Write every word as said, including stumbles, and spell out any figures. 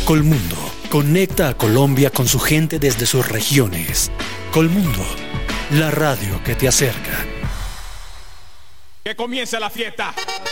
Colmundo conecta a Colombia con su gente desde sus regiones. Colmundo, la radio que te acerca. ¡Que comience la fiesta!